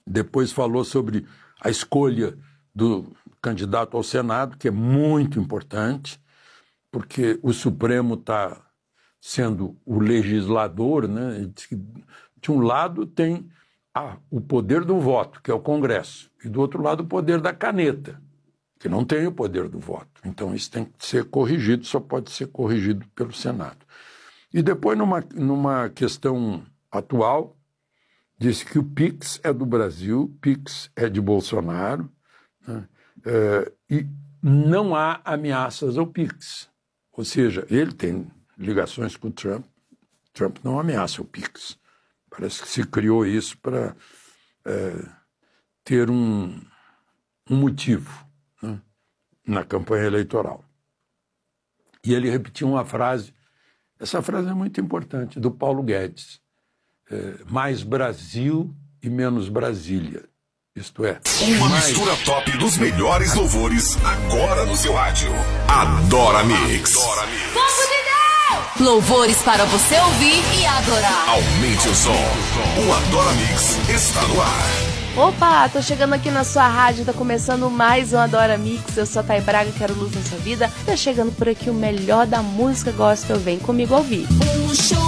Depois falou sobre a escolha do candidato ao Senado, que é muito importante, porque o Supremo está sendo o legislador, né? De um lado tem o poder do voto, que é o Congresso, e do outro lado o poder da caneta, que não tem o poder do voto. Então isso tem que ser corrigido, só pode ser corrigido pelo Senado. E depois, numa questão atual, disse que o PIX é do Brasil, o PIX é de Bolsonaro, né? E não há ameaças ao PIX. Ou seja, ele tem ligações com o Trump, Trump não ameaça o PIX. Parece que se criou isso para ter um motivo, né, na campanha eleitoral. E ele repetiu uma frase, essa frase é muito importante, do Paulo Guedes. Mais Brasil e menos Brasília. Isto é... Uma mistura top dos melhores louvores agora no seu rádio. Adora Mix. Louvores para você ouvir e adorar. Aumente o som. O Adora Mix está no ar. Opa, tô chegando aqui na sua rádio, tá começando mais um Adora Mix. Eu sou a Thay Braga, quero luz na sua vida. Tá chegando por aqui o melhor da música gospel, vem comigo ouvir. Um show